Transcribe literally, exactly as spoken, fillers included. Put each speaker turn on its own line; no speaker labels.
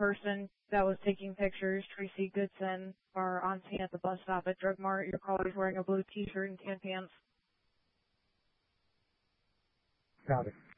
person that was taking pictures, Tracy Goodson, are on scene at the bus stop at Drug Mart. Your caller is wearing a blue t-shirt and tan pants.
Got it.